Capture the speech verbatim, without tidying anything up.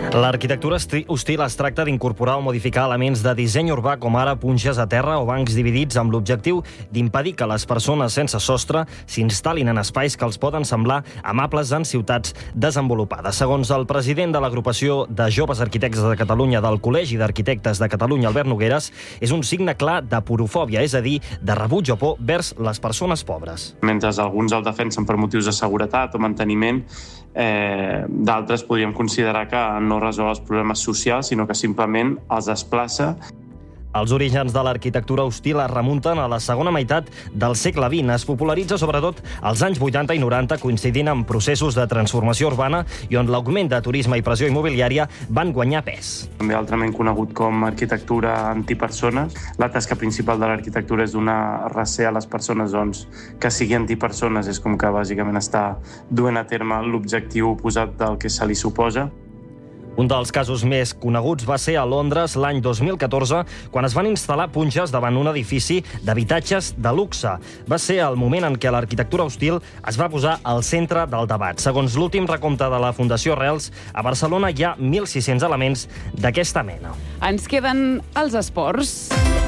L'arquitectura hostil es tracta d'incorporar o modificar elements de disseny urbà com ara punxes a terra o bancs dividits amb l'objectiu d'impedir que les persones sense sostre s'instal·lin en espais que els poden semblar amables en ciutats desenvolupades. Segons el president de l'agrupació de joves arquitectes de Catalunya del Col·legi d'Arquitectes de Catalunya, Albert Nogueres, és un signe clar de porofòbia, és a dir, de rebuig o por vers les persones pobres. Mentre alguns el defensen per motius de seguretat o manteniment, eh, d'altres podríem considerar que no resol els problemes socials, sinó que simplement els desplaça. Els orígens de l'arquitectura hostil es remunten a la segona meitat del segle vint. Es popularitza sobretot als anys vuitanta i noranta, coincidint amb processos de transformació urbana i on l'augment de turisme i pressió immobiliària van guanyar pes. També altrament conegut com arquitectura antipersones. La tasca principal de l'arquitectura és donar recer a les persones, doncs, que sigui antipersones. És com que bàsicament està duent a terme l'objectiu oposat del que se li suposa. Un dels casos més coneguts va ser a Londres l'any dos mil catorze, quan es van instal·lar punxes davant un edifici d'habitatges de luxe. Va ser el moment en què l'arquitectura hostil es va posar al centre del debat. Segons l'últim recompte de la Fundació Arrels, a Barcelona hi ha mil sis-cents elements d'aquesta mena. Ens queden els esports.